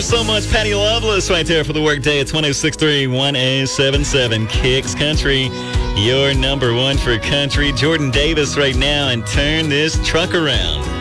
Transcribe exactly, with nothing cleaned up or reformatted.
So much Patty Loveless right there for the workday at one oh six three, one oh seven seven Kicks Country. Your number one for country. Jordan Davis right now, and turn this truck around.